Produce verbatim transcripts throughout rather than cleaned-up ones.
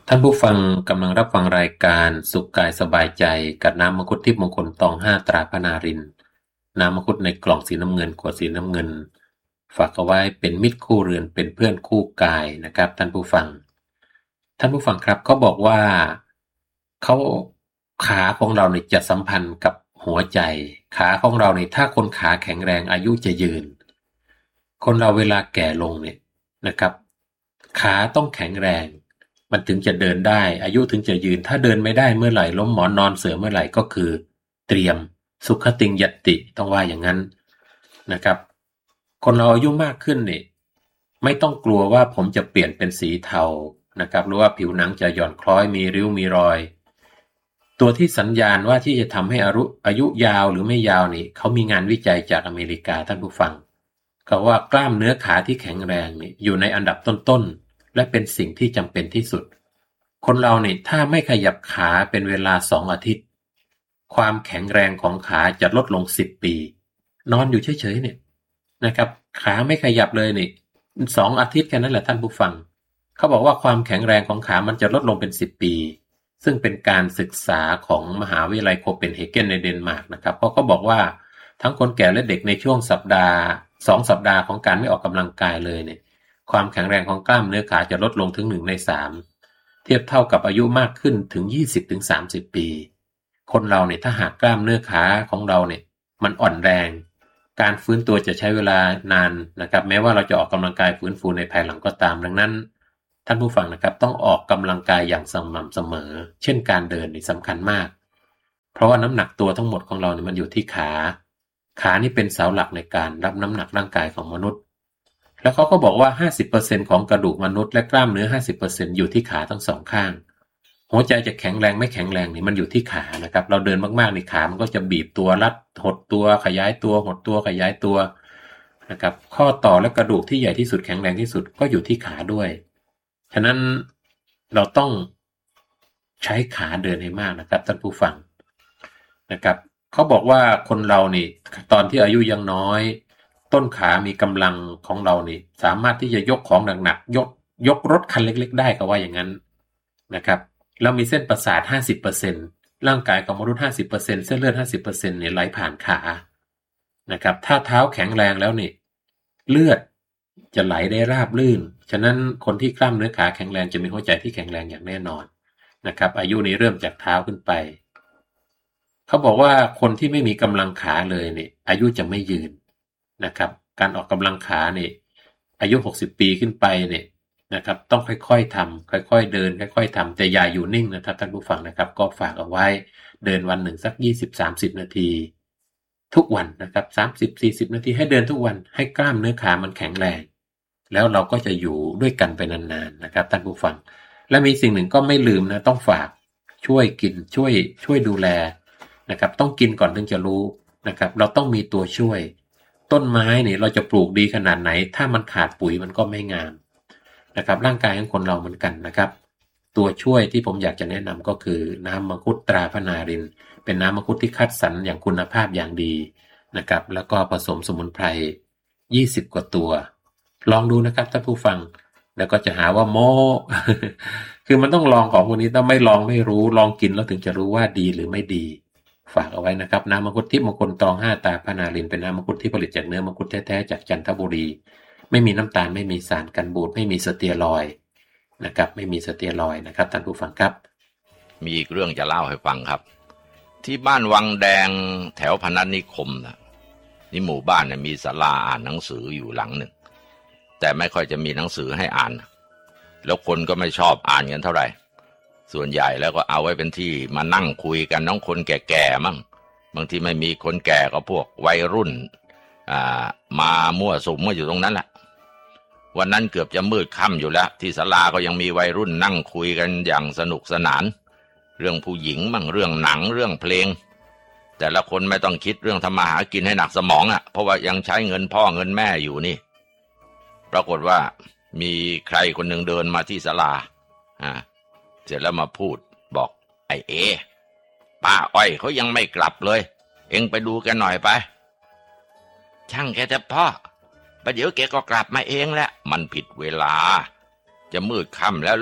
ท่านผู้ฟังกำลังรับฟังรายการสุขกายสบายใจกับน้ำมังคุดทิพย์มงคลตองห้าตราพนารินน้ำมังคุดในกล่องสีน้ำเงินขวดสีน้ำเงินฝากเอาไว้เป็นมิตรคู่เรือนเป็นเพื่อนคู่กายนะครับท่านผู้ฟังท่านผู้ฟังครับเขาบอกว่าเขาขาของเราเนี่ยจะสัมพันธ์กับหัวใจขาของเราเนี่ยถ้าคนขาแข็งแรงอายุจะยืนคนเราเวลาแก่ลงเนี่ยนะครับขาต้องแข็งแรงมันถึงจะเดินได้อายุถึงจะยืนถ้าเดินไม่ได้เมื่อไหร่ล้มหมอนนอนเสือเมื่อไหร่ก็คือเตรียมสุขติงยัตติต้องว่าอย่างนั้นนะครับคนเราอายุมากขึ้นนี่ไม่ต้องกลัวว่าผมจะเปลี่ยนเป็นสีเทานะครับหรือว่าผิวหนังจะหย่อนคล้อยมีริ้วมีรอยตัวที่สัญญาณว่าที่จะทำให้อายุอายุยาวหรือไม่ยาวนี่เขามีงานวิจัยจากอเมริกาท่านผู้ฟังเขาว่ากล้ามเนื้อขาที่แข็งแรงนี่อยู่ในอันดับต้นๆและเป็นสิ่งที่จำเป็นที่สุดคนเราเนี่ยถ้าไม่ขยับขาเป็นเวลาสองอาทิตย์ความแข็งแรงของขาจะลดลงสิบปีนอนอยู่เฉยๆเนี่ยนะครับขาไม่ขยับเลยนี่สองอาทิตย์แค่นั้นแหละท่านผู้ฟังเขาบอกว่าความแข็งแรงของขามันจะลดลงเป็นสิบปีซึ่งเป็นการศึกษาของมหาวิทยาลัยโคเปนเฮเกนในเดนมาร์กนะครับเพราะเขาบอกว่าทั้งคนแก่และเด็กในช่วงสัปดาห์สองสัปดาห์ของการไม่ออกกำลังกายเลยเนี่ยความแข็งแรงของกล้ามเนื้อขาจะลดลงถึงหนึ่งในสามเทียบเท่ากับอายุมากขึ้นถึง ยี่สิบถึงสามสิบ ปีคนเราเนี่ยถ้าหากกล้ามเนื้อขาของเราเนี่ยมันอ่อนแรงการฟื้นตัวจะใช้เวลานานนะครับแม้ว่าเราจะออกกำลังกายฟื้นฟูในภายหลังก็ตามดังนั้นท่านผู้ฟังนะครับต้องออกกำลังกายอย่างสม่ำเสมอเช่นการเดินนี่สำคัญมากเพราะว่าน้ำหนักตัวทั้งหมดของเราเนี่ยมันอยู่ที่ขาขานี่เป็นเสาหลักในการรับน้ำหนักร่างกายของมนุษย์แล้วเขาก็บอกว่า ห้าสิบเปอร์เซ็นต์ ของกระดูกมนุษย์และกล้ามเนื้อ ห้าสิบเปอร์เซ็นต์ อยู่ที่ขาทั้งสองข้างหัวใจจะแข็งแรงไม่แข็งแรงนี่มันอยู่ที่ขานะครับเราเดินมากๆในขามันก็จะบีบตัวรัดหดตัวขยายตัวหดตัวขยายตัวนะครับข้อต่อและกระดูกที่ใหญ่ที่สุดแข็งแรงที่สุดก็อยู่ที่ขาด้วยฉะนั้นเราต้องใช้ขาเดินให้มากนะครับท่านผู้ฟังนะครับเขาบอกว่าคนเรานี่ตอนที่อายุยังน้อยต้นขามีกำลังของเรานี่สามารถที่จะยกของหนักๆยกยกรถคันเล็กๆได้ก็ว่าอย่างนั้นนะครับเรามีเส้นประสาท ห้าสิบเปอร์เซ็นต์ ร่างกายของมนุษย์ ห้าสิบเปอร์เซ็นต์ เส้นเลือด ห้าสิบเปอร์เซ็นต์ เนี่ยไหลผ่านขานะครับถ้าเท้าแข็งแรงแล้วนี่เลือดจะไหลได้ราบลื่นฉะนั้นคนที่กล้ามเนื้อขาแข็งแรงจะมีหัวใจที่แข็งแรงอย่างแน่นอนนะครับอายุนี้เริ่มจากเท้าขึ้นไปเขาบอกว่าคนที่ไม่มีกำลังขาเลยเนี่ยอายุจะไม่ยืนนะครับการออกกำลังขาเนี่ยอายุหกสิบปีขึ้นไปเนี่ยนะครับต้องค่อยๆทำค่อยๆเดินค่อยๆทำแต่อย่าอยู่นิ่งนะครับท่านผู้ฟังนะครับก็ฝากเอาไว้เดินวันหนึ่งสัก ยี่สิบถึงสามสิบ นาทีทุกวันนะครับ สามสิบถึงสี่สิบ นาทีให้เดินทุกวันให้กล้ามเนื้อขามันแข็งแรงแล้วเราก็จะอยู่ด้วยกันไปนานๆนะครับท่านผู้ฟังและมีสิ่งหนึ่งก็ไม่ลืมนะต้องฝากช่วยกินช่วยช่วยดูแลนะครับต้องกินก่อนถึงจะรู้นะครับเราต้องมีตัวช่วยต้นไม้เนี่ยเราจะปลูกดีขนาดไหนถ้ามันขาดปุ๋ยมันก็ไม่งามนะครับร่างกายของคนเราเหมือนกันนะครับตัวช่วยที่ผมอยากจะแนะนำก็คือน้ำมังคุดตราพนารินเป็นน้ำมังคุดที่คัดสรรอย่างคุณภาพอย่างดีนะครับแล้วก็ผสมสมุนไพรยี่สิบกว่าตัวลองดูนะครับท่านผู้ฟังแล้วก็จะหาว่าโม้ คือมันต้องลองของพวกนี้ต้องไม่ลองไม่รู้ลองกินแล้วถึงจะรู้ว่าดีหรือไม่ดีฝากเอาไว้นะครับน้ำมังคุดทิพย์มงคลตองห้าตราพนารินเป็นน้ำมังคุดที่ผลิตจากเนื้อมังคุดแท้ๆจากจันทบุรีไม่มีน้ำตาลไม่มีสารกันบูดไม่มีสเตียรอยด์นะครับไม่มีสเตียรอยด์นะครับท่านผู้ฟังครับมีอีกเรื่องจะเล่าให้ฟังครับที่บ้านวังแดงแถวพนัสนิคมนะนี่หมู่บ้านเนี่ยมีศาลาอ่านหนังสืออยู่หลังหนึ่งแต่ไม่ค่อยจะมีหนังสือให้อ่านแล้วคนก็ไม่ชอบอ่านกันเท่าไหร่ส่วนใหญ่แล้วก็เอาไว้เป็นที่มานั่งคุยกันน้องคนแก่ๆมั่งบางทีไม่มีคนแก่ก็พวกวัยรุ่นอ่ามามั่วสุมมาอยู่ตรงนั้นแหละวันนั้นเกือบจะมืดค่ำอยู่แล้วที่ศาลาก็ยังมีวัยรุ่นนั่งคุยกันอย่างสนุกสนานเรื่องผู้หญิงมั่งเรื่องหนังเรื่องเพลงแต่ละคนไม่ต้องคิดเรื่องทำมาหากินให้หนักสมองอ่ะเพราะว่ายังใช้เงินพ่อเงินแม่อยู่นี่ปรากฏว่ามีใครคนหนึ่งเดินมาที่ศาลาอ่าเสร็จแล้วมาพูดบอกไอ้เอป้าอ้อยเขายังไม่กลับเลยเอ็งไปดูกันหน่อยไปช่างแกเถอะพ่อประเดี๋ยวแกก็กลับมาเองแหละมันผิดเวลาจะมืดค่ำแล้วแล้ว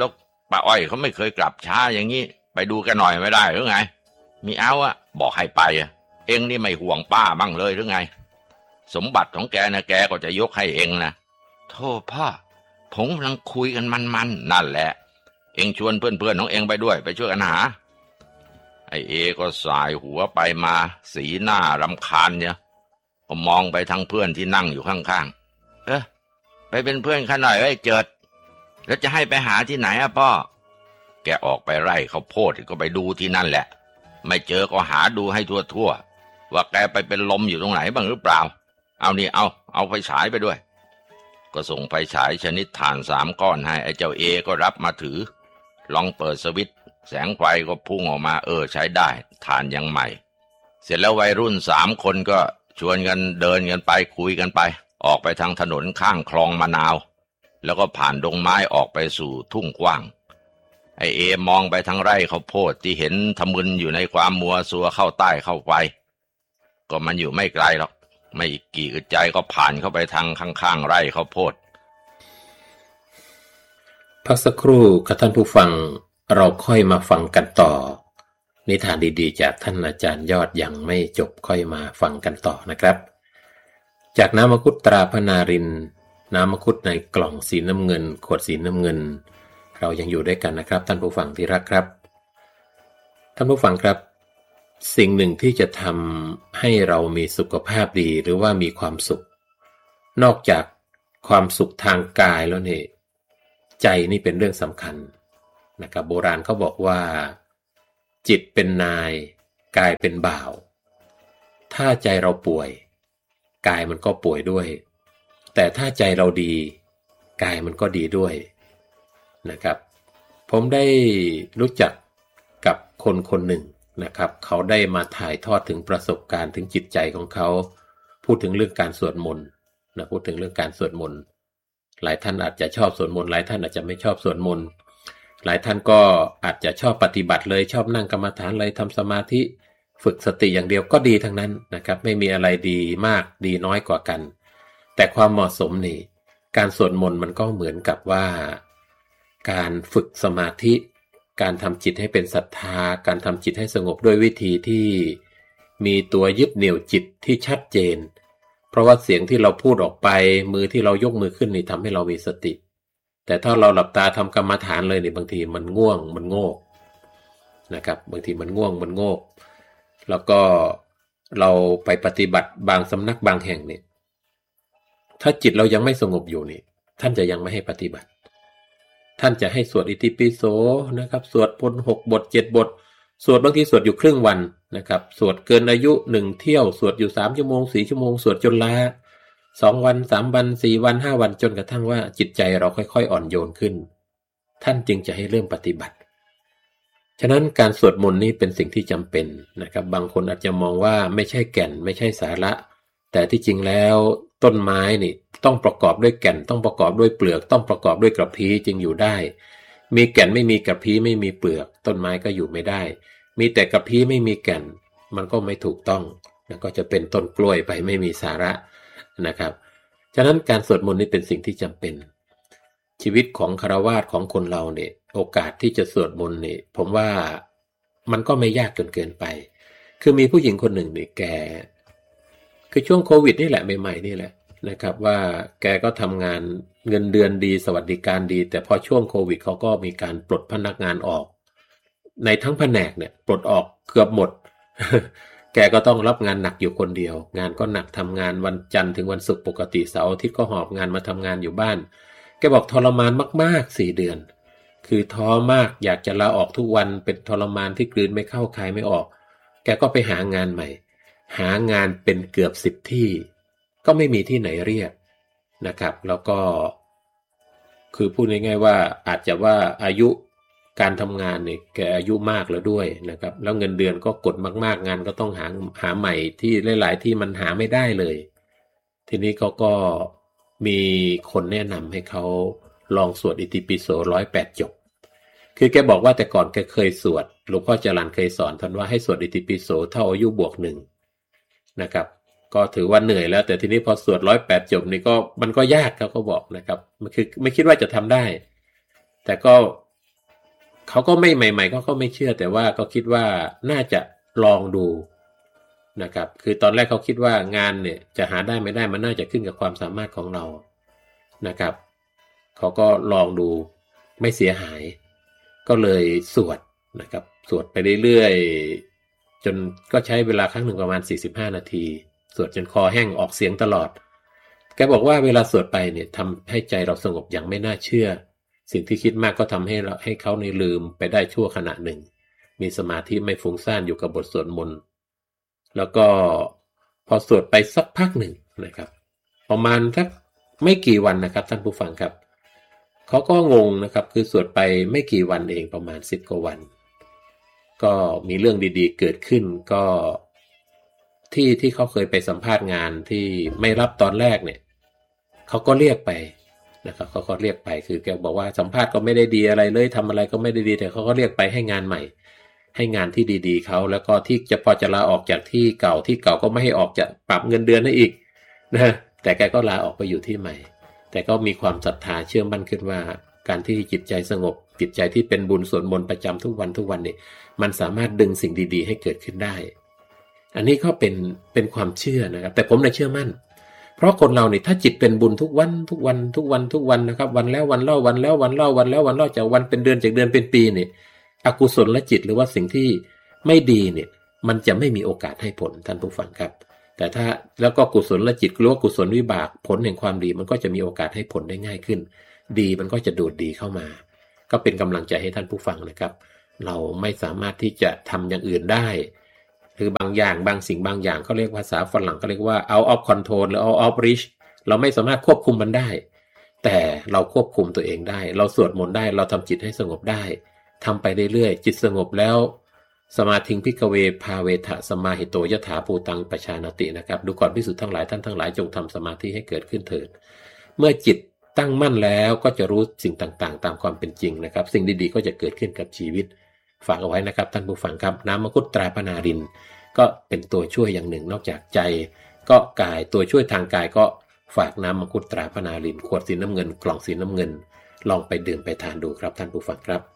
ป้าอ้อยเขาไม่เคยกลับช้าอย่างนี้ไปดูกันหน่อยไม่ได้หรือไงมีเอาอะบอกให้ไปอะเองนี่ไม่ห่วงป้าบ้างเลยหรือไงสมบัติของแกนะแกก็จะยกให้เองนะโธ่พ่อผมกำลังคุยกันมันๆนั่นแหละเองชวนเพื่อนๆของเองไปด้วยไปช่วยกันหาไอเอก็สายหัวไปมาสีหน้ารำคาญเนี่ยก็มองไปทางเพื่อนที่นั่งอยู่ข้างๆเออไปเป็นเพื่อนข้าหน่อยเอ้ยเจิดแล้วจะให้ไปหาที่ไหนอะพ่อแกออกไปไร่ข้าวโพดก็ไปดูที่นั่นแหละไม่เจอก็หาดูให้ทั่วๆว่าแกไปเป็นลมอยู่ตรงไหนบ้างหรือเปล่าเอานี่เอาเอาไฟฉายไปด้วยก็ส่งไฟฉายชนิดถ่านสามก้อนให้ไอ้เจ้าเอก็รับมาถือลองเปิดสวิตช์แสงไฟก็พุ่งออกมาเออใช้ได้ถ่านยังใหม่เสร็จแล้ววัยรุ่นสามคนก็ชวนกันเดินกันไปคุยกันไปออกไปทางถนนข้างคลองมะนาวแล้วก็ผ่านดงไม้ออกไปสู่ทุ่งกว้างไอเอมองไปทางไร่ข้าวโพดที่เห็นทะมึนอยู่ในความมัวซัวเข้าใต้เข้าไปก็มันอยู่ไม่ไกลหรอกไม่กี่อึดใจก็ผ่านเข้าไปทางข้างๆไร่ข้าวโพดพักสักครู่กับท่านผู้ฟังเราค่อยมาฟังกันต่อนิทานดีๆจากท่านอาจารย์ยอดยังไม่จบค่อยมาฟังกันต่อนะครับจากน้ำมังคุดตราพนารินน้ำมังคุดในกล่องสีน้ำเงินขวดสีน้ำเงินเรายังอยู่ด้วยกันนะครับท่านผู้ฟังที่รักครับท่านผู้ฟังครับสิ่งหนึ่งที่จะทำให้เรามีสุขภาพดีหรือว่ามีความสุขนอกจากความสุขทางกายแล้วเนี่ยใจนี่เป็นเรื่องสำคัญนะครับโบราณเขาบอกว่าจิตเป็นนายกายเป็นบ่าวถ้าใจเราป่วยกายมันก็ป่วยด้วยแต่ถ้าใจเราดีกายมันก็ดีด้วยนะครับผมได้รู้จักกับคนคนหนึ่งนะครับเขาได้มาถ่ายทอดถึงประสบการณ์ถึงจิตใจของเขาพูดถึงเรื่องการสวดมนต์นะพูดถึงเรื่องการสวดมนต์หลายท่านอาจจะชอบสวดมนต์หลายท่านอาจจะไม่ชอบสวดมนต์หลายท่านก็อาจจะชอบปฏิบัติเลยชอบนั่งกรรมฐานเลยทำสมาธิฝึกสติอย่างเดียวก็ดีทั้งนั้นนะครับไม่มีอะไรดีมากดีน้อยกว่ากันแต่ความเหมาะสมนี่การสวดมนต์มันก็เหมือนกับว่าการฝึกสมาธิการทำจิตให้เป็นศรัทธาการทำจิตให้สงบด้วยวิธีที่มีตัวยึดเหนี่ยวจิตที่ชัดเจนเพราะว่าเสียงที่เราพูดออกไปมือที่เรายกมือขึ้นนี่ทำให้เรามีสติแต่ถ้าเราหลับตาทำกรรมฐานเลยนี่บางทีมันง่วงมันโง่นะครับบางทีมันง่วงมันโง่แล้วก็เราไปปฏิบัติบางสำนักบางแห่งนี่ถ้าจิตเรายังไม่สงบอยู่นี่ท่านจะยังไม่ให้ปฏิบัติท่านจะให้สวดอิติปิโสนะครับสวดพนหกบทเจ็ดบทสวดบางทีสวดอยู่ครึ่งวันนะครับสวดเกินอายุหนึ่งเที่ยวสวดอยู่สามชั่วโมงสี่ชั่วโมงสวดจนล้าสองวันสามวันสี่วันห้าวันจนกระทั่งว่าจิตใจเราค่อยๆอ่อนโยนขึ้นท่านจึงจะให้เริ่มปฏิบัติฉะนั้นการสวดมนต์นี้เป็นสิ่งที่จำเป็นนะครับบางคนอาจจะมองว่าไม่ใช่แก่นไม่ใช่สาระแต่ที่จริงแล้วต้นไม้นี่ต้องประกอบด้วยแก่นต้องประกอบด้วยเปลือกต้องประกอบด้วยกระพี้จึงอยู่ได้มีแก่นไม่มีกระพี้ไม่มีเปลือกต้นไม้ก็อยู่ไม่ได้มีแต่กระพี้ไม่มีแก่นมันก็ไม่ถูกต้องแล้วก็จะเป็นต้นกล้วยไปไม่มีสาระนะครับฉะนั้นการสวดมนต์นี่เป็นสิ่งที่จำเป็นชีวิตของฆราวาสของคนเราเนี่ยโอกาสที่จะสวดมนต์นี่ผมว่ามันก็ไม่ยากจนเกินไปคือมีผู้หญิงคนหนึ่งนี่แกคือช่วงโควิดนี่แหละใหม่ๆนี่แหละนะครับว่าแกก็ทำงานเงินเดือนดีสวัสดิการดีแต่พอช่วงโควิดเขาก็มีการปลดพนักงานออกในทั้งแผนกเนี่ยปลดออกเกือบหมด แกก็ต้องรับงานหนักอยู่คนเดียวงานก็หนักทำงานวันจันทร์ถึงวันศุกร์ปกติเสาร์อาทิตย์ก็หอบงานมาทำงานอยู่บ้านแกบอกทรมานมากๆสี่เดือนคือท้อมากอยากจะลาออกทุกวันเป็นทรมานที่กลืนไม่เข้าคายไม่ออกแกก็ไปหางานใหม่หางานเป็นเกือบสิบที่ก็ไม่มีที่ไหนเรียกนะครับแล้วก็คือพูดง่ายๆว่าอาจจะว่าอายุการทำงานเนี่ยแกอายุมากแล้วด้วยนะครับแล้วเงินเดือนก็กดมากๆงานก็ต้องหาหาใหม่ที่หลายๆที่มันหาไม่ได้เลยทีนี้เขาก็มีคนแนะนำให้เขาลองสวดอิติปิโสร้อยแปดจบคือแกบอกว่าแต่ก่อนแกเคยสวดหลวงพ่อจรัญเคยสอนท่านว่าให้สวดอิติปิโสเท่าอายุบวกหนึ่งนะครับก็ถือว่าเหนื่อยแล้วแต่ทีนี้พอสวดร้อยแปดจบนี่ก็มันก็ยากเขาก็บอกนะครับมันคือไม่คิดว่าจะทำได้แต่ก็เขาก็ไม่ใหม่ๆก็เขาไม่เชื่อแต่ว่าก็คิดว่าน่าจะลองดูนะครับคือตอนแรกเขาคิดว่างานเนี่ยจะหาได้ไม่ได้มันน่าจะขึ้นกับความสามารถของเรานะครับเขาก็ลองดูไม่เสียหายก็เลยสวดนะครับสวดไปเรื่อยๆจนก็ใช้เวลาครั้งหนึ่งประมาณสี่สิบห้านาทีสวดจนคอแห้งออกเสียงตลอดแกบอกว่าเวลาสวดไปเนี่ยทำให้ใจเราสงบอย่างไม่น่าเชื่อสิ่งที่คิดมากก็ทำให้เราให้เขาในลืมไปได้ชั่วขณะหนึ่งมีสมาธิไม่ฟุ้งซ่านอยู่กับบทสวดมนต์แล้วก็พอสวดไปสักพักหนึ่งนะครับประมาณสักไม่กี่วันนะครับท่านผู้ฟังครับเขาก็งงนะครับคือสวดไปไม่กี่วันเองประมาณสิบกว่าวันก็มีเรื่องดีๆเกิดขึ้นก็ที่ที่เขาเคยไปสัมภาษณ์งานที่ไม่รับตอนแรกเนี่ยเขาก็เรียกไปนะครับเขาก็เรียกไปคือแกบอกว่าสัมภาษณ์ก็ไม่ได้ดีอะไรเลยทำอะไรก็ไม่ได้ดีแต่เขาก็เรียกไปให้งานใหม่ให้งานที่ดีๆเขาแล้วก็ที่จะพอจะลาออกจากที่เก่าที่เก่าก็ไม่ให้ออกจะปรับเงินเดือนให้อีกนะแต่แกก็ลาออกไปอยู่ที่ใหม่แต่ก็มีความศรัทธาเชื่อมั่นขึ้นว่าการที่จิตใจสงบจิตใจที่เป็นบุญสวดมนต์ประจำทุกวันทุกวันนี่มันสามารถดึงสิ่งดีๆให้เกิดขึ้นได้อันนี้ก็เป็นเป็นความเชื่อนะครับแต่ผมเนี่ยเชื่อมั่นเพราะคนเราเนี่ยถ้าจิตเป็นบุญทุกวันทุกวันทุกวันทุกวันนะครับวันแล้ววันเล่าวันแล้ววันเล่าวันแล้ววันเล่าจากวันเป็นเดือนจากเดือนเป็นปีเนี่ยอกุศลและจิตหรือว่าสิ่งที่ไม่ดีเนี่ยมันจะไม่มีโอกาสให้ผลท่านผู้ฟังครับแต่ถ้าแล้วก็กุศลและจิตหรือว่ากุศลวิบากผลแห่งความดีมันก็จะมีโอกาสให้ผลได้ง่ายขึ้นดีมันก็จะดูดดีเข้ามาก็เป็นกำลังใจให้ท่านผู้ฟังนะครับเราไม่สามารถที่จะทำอย่างอื่นได้คือบางอย่างบางสิ่งบางอย่างเขาเรียกภาษาฝรั่งก็เรียกว่า out of control หรือ out of reach เราไม่สามารถควบคุมมันได้แต่เราควบคุมตัวเองได้เราสวดมนต์ได้เราทำจิตให้สงบได้ทำไปเรื่อยๆจิตสงบแล้วสมาธิภิกขเวภาเวทะสมาหิโตยถาภูตังปชานตินะครับดูก่อนภิกษุทั้งหลายท่านทั้งหลายจงทำสมาธิให้เกิดขึ้นเถิดเมื่อจิตตั้งมั่นแล้วก็จะรู้สิ่งต่างๆตามความเป็นจริงนะครับสิ่งดีๆก็จะเกิดขึ้นกับชีวิตฝากเอาไว้นะครับท่านผู้ฟังครับน้ำมังคุดตราพนารินก็เป็นตัวช่วยอย่างหนึ่งนอกจากใจก็กายตัวช่วยทางกายก็ฝากน้ำมังคุดตราพนารินขวดสีน้ำเงินกล่องสีน้ำเงินลองไปดื่มไปทานดูครับท่านผู้ฟังครับ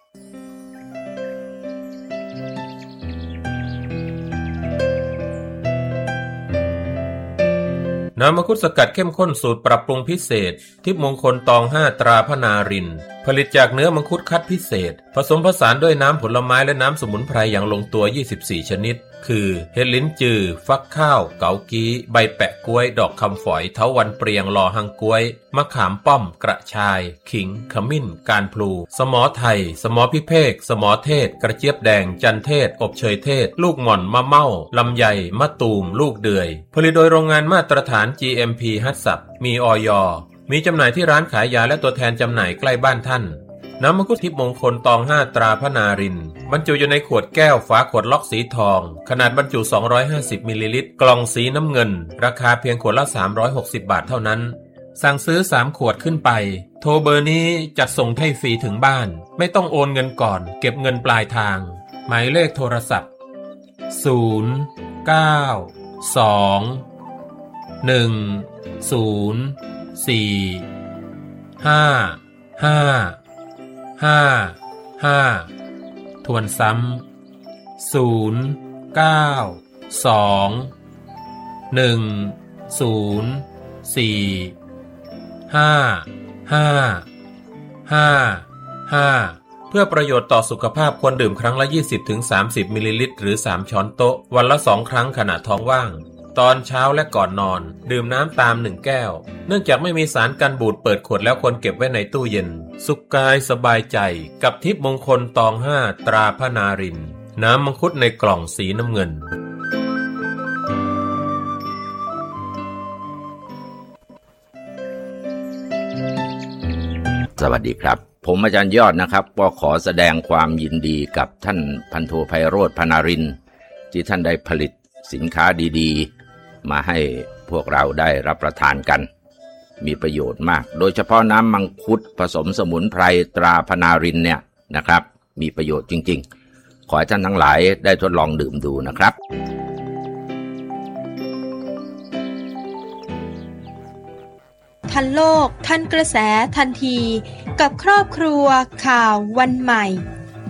น้ำมังคุดสกัดเข้มข้นสูตรปรับปรุงพิเศษทิพย์มงคลตองห้าตราพนารินผลิตจากเนื้อมังคุดคัดพิเศษผสมผสานด้วยน้ำผลไม้และน้ำสมุนไพรอย่างลงตัวยี่สิบสี่ชนิดคือเห็ดลิ้นจือฟักข้าวเกากี้ใบแปะกล้วยดอกคำฝอยเถาวัลย์เปรียงลอหังกล้วยมะขามป้อมกระชายขิงขมิ้นการพลูสมอไทยสมอพิเภกสมอเทศกระเจี๊ยบแดงจันเทศอบเชยเทศลูกหม่อนมะเม่าลำไยมะตูมลูกเดือยผลิตโดยโรงงานมาตรฐาน จี เอ็ม พี ฮัตสับมีอย.มีจำหน่ายที่ร้านขายยาและตัวแทนจำหน่ายใกล้บ้านท่านน้ำมังคุดทิพย์มงคลตองห้าตราพนารินบรรจุอยู่ในขวดแก้วฝาขวดล็อกสีทองขนาดบรรจุสองร้อยห้าสิบมิลลิลิตรกล่องสีน้ำเงินราคาเพียงขวดละสามร้อยหกสิบบาทเท่านั้นสั่งซื้อสามขวดขึ้นไปโทรเบอร์นี้จัดส่งให้ฟรีถึงบ้านไม่ต้องโอนเงินก่อนเก็บเงินปลายทางหมายเลขโทรศัพท์ศูนย์ เก้า สอง หนึ่ง ศูนย์ สี่ ห้า ห้าห้า ห้าทวนซ้ำศูนย์ เก้า สอง หนึ่ง ศูนย์ สี่ ห้า ห้า ห้า ห้าเพื่อประโยชน์ต่อสุขภาพควรดื่มครั้งละ ยี่สิบถึงสามสิบ มิลลิลิตรหรือสามช้อนโต๊ะวันละสองครั้งขณะท้องว่างตอนเช้าและก่อนนอนดื่มน้ำตามหนึ่งแก้วเนื่องจากไม่มีสารกันบูดเปิดขวดแล้วควรเก็บไว้ในตู้เย็นสุขกายสบายใจกับทิพย์มงคลตองห้าตราพนารินน้ำมังคุดในกล่องสีน้ำเงินสวัสดีครับผมอาจารย์ยอดนะครับก็ขอแสดงความยินดีกับท่านพันโทไพโรจน์พนารินที่ท่านได้ผลิตสินค้าดีๆมาให้พวกเราได้รับประทานกันมีประโยชน์มากโดยเฉพาะน้ำมังคุดผสมสมุนไพรตราพนารินเนี่ยนะครับมีประโยชน์จริงๆขอให้ท่านทั้งหลายได้ทดลองดื่มดูนะครับทันโลกทันกระแสทันทีกับครอบครัวข่าววันใหม่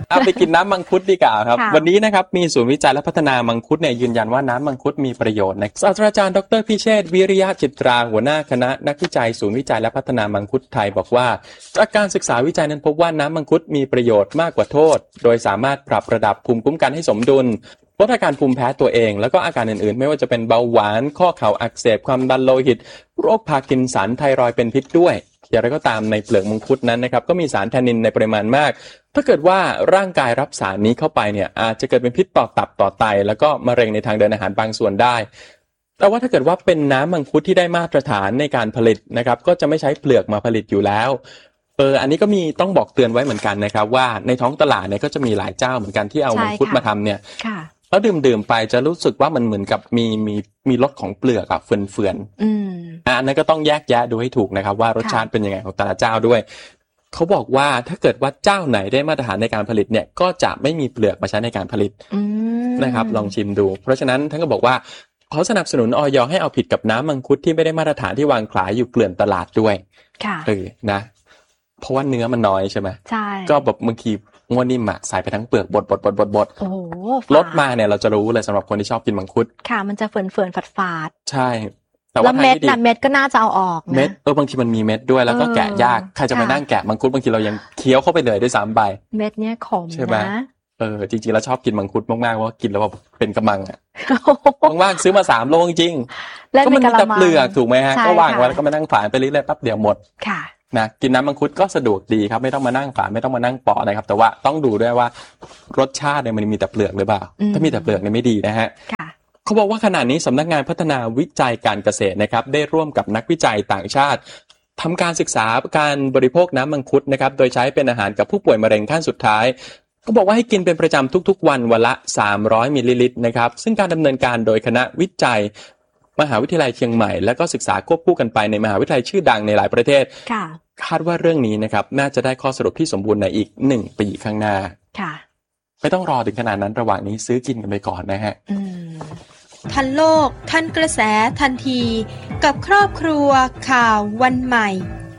เอาไปกินน้ำมังคุดดีกว่าครับวันนี้นะครับมีศูนย์วิจัยและพัฒนามังคุดเนี่ยยืนยันว่าน้ำมังคุดมีประโยชน์นะศาสตราจารย์ดรพิเชษฐ์วิริยะจิตราหัวหน้าคณะนักวิจัยศูนย์วิจัยและพัฒนามังคุดไทยบอกว่าจากการศึกษาวิจัยนั้นพบว่าน้ำมังคุดมีประโยชน์มากกว่าโทษโดยสามารถปรับระดับภูมิคุ้มกันให้สมดุลลดอาการภูมิแพ้ตัวเองแล้วก็อาการอื่นๆไม่ว่าจะเป็นเบาหวานข้อเข่าอักเสบความดันโลหิตโรคพาร์กินสันไทรอยด์เป็นพิษด้วยอย่างไรก็ตามในเปลือกมังคุดนั้นนะครับก็มีสารแทนนินในปริมาณมากถ้าเกิดว่าร่างกายรับสารนี้เข้าไปเนี่ยอาจจะเกิดเป็นพิษต่อตับต่อไตแล้วก็มะเร็งในทางเดินอาหารบางส่วนได้แต่ว่าถ้าเกิดว่าเป็นน้ำมังคุดที่ได้มาตรฐานในการผลิตนะครับก็จะไม่ใช้เปลือกมาผลิตอยู่แล้วเอออันนี้ก็มีต้องบอกเตือนไว้เหมือนกันนะครับว่าในท้องตลาดเนี่ยก็จะมีหลายเจ้าเหมือนกันที่เอามังคุดมาทำเนี่ยแล้วดื่มๆไปจะรู้สึกว่ามันเหมือนกับมีมีมีรสของเปลือกอะเฟื่อนๆอืมอันนั้นก็ต้องแยกแยะดูให้ถูกนะครับว่ารสชาติเป็นยังไงของแต่ละเจ้าด้วยเขาบอกว่าถ้าเกิดว่าเจ้าไหนได้มาตรฐานในการผลิตเนี่ยก็จะไม่มีเปลือกมาใช้ในการผลิตนะครับลองชิมดูเพราะฉะนั้นท่านก็บอกว่าเขาสนับสนุนอย.ให้เอาผิดกับน้ำมังคุดที่ไม่ได้มาตรฐานที่วางขายอยู่เกลื่อนตลาดด้วยค่ะเออนะเพราะว่าเนื้อมันน้อยใช่ไหมใช่ก็แบบบางทีงวนิ่มอะใส่ไปทั้งเปลือกบดบดบดบดบดโอ้โหรสมาเนี่ยเราจะรู้เลยสำหรับคนที่ชอบกินมังคุดค่ะมันจะเฟื่อนเฟื่อนฝาดฝาดใช่แต่ว่าเม็ดน่ะเม็ดก็น่าจะเอาออกนะเม็ดเออบางทีมันมีเม็ดด้วยแล้วก็แกะยากใครจะมานั่งแกะมังคุดบางทีเรายังเคี้ยวเข้าไปเลยด้วยซ้ำใบเม็ดเนี่ยขมใช่ไหมเออจริงๆแล้วชอบกินมังคุดมากๆเพราะกินแล้วแบบเป็นกระมังอะว่างๆซื้อมาสามโลจริงๆก็มันมีแต่เปลือกถูกไหมฮะก็วางไว้แล้วก็มานั่งฝานไปเรื่อยๆแป๊บเดียวหมดค่ะนะกินน้ำมังคุดก็สะดวกดีครับไม่ต้องมานั่งฝานไม่ต้องมานั่งปอกนะครับแต่ว่าต้องดูด้วยว่ารสชาติเนี่ยมันมีแต่เปลือกหรือเปล่าถ้ามีแต่เปลือกเนี่ยไม่ดีนะฮะเขาบอกว่าขณะนี้สำนักงานพัฒนาวิจัยการเกษตรนะครับได้ร่วมกับนักวิจัยต่างชาติทำการศึกษาการบริโภคน้ำมังคุดนะครับโดยใช้เป็นอาหารกับผู้ป่วยมะเร็งขั้นสุดท้ายเขาบอกว่าให้กินเป็นประจำทุกๆวันวันละสามร้อยมิลลิลิตรนะครับซึ่งการดำเนินการโดยคณะวิจัยมหาวิทยาลัยเชียงใหม่และก็ศึกษาควบคู่กันไปในมหาวิทยาลัยชื่อดังในหลายประเทศคาดว่าเรื่องนี้นะครับน่าจะได้ข้อสรุปที่สมบูรณ์ในอีกหนึ่งปีข้างหน้าค่ะไม่ต้องรอถึงขนาดนั้นระหว่างนี้ซื้อกินกันไปก่อนนะฮะทันโลกทันกระแสทันทีกับครอบครัวข่าววันใหม่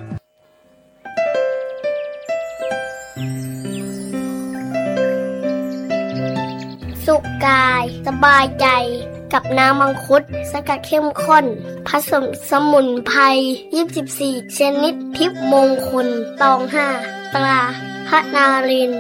สุขกายสบายใจกับน้ำมังคุดสกัดเข้มข้นผสมสมุนไพรยี่สิบสี่ชนิดทิพย์มงคลตองห้าตราพระนาริน